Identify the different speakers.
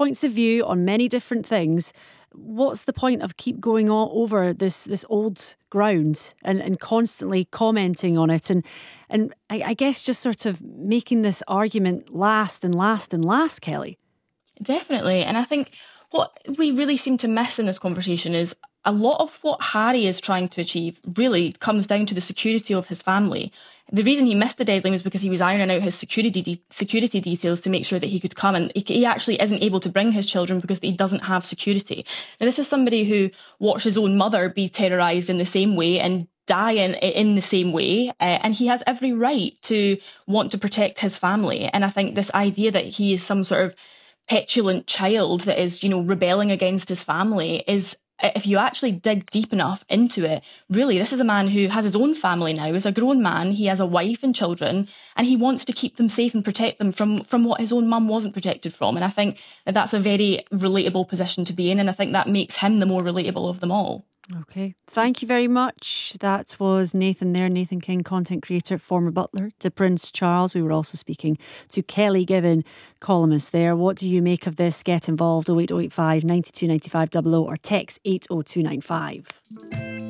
Speaker 1: points of view on many different things. What's the point of keep going on over this old ground and constantly commenting on it and I guess just sort of making this argument last and last and last, Kelly?
Speaker 2: Definitely. And I think what we really seem to miss in this conversation is a lot of what Harry is trying to achieve really comes down to the security of his family. The reason he missed the deadline was because he was ironing out his security details to make sure that he could come, and he actually isn't able to bring his children because he doesn't have security. Now, this is somebody who watched his own mother be terrorised in the same way and die in the same way, and he has every right to want to protect his family. And I think this idea that he is some sort of petulant child that is, rebelling against his family is, if you actually dig deep enough into it, really, this is a man who has his own family now. As a grown man, he has a wife and children, and he wants to keep them safe and protect them from what his own mum wasn't protected from. And I think that that's a very relatable position to be in, and I think that makes him the more relatable of them all.
Speaker 1: Okay, thank you very much. That was Nathan there, Nathan King, content creator, former butler to Prince Charles. We were also speaking to Kelly Given, columnist there. What do you make of this? Get involved, 08085 92 95 00 or text 80295.